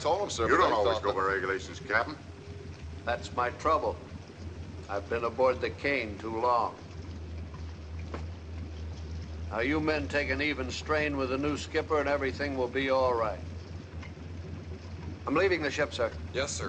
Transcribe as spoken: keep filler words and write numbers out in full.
told him, sir. You but don't I always thought go that- by regulations, Captain. That's my trouble. I've been aboard the Kane too long. Now, you men take an even strain with the new skipper and everything will be all right. I'm leaving the ship, sir. Yes, sir.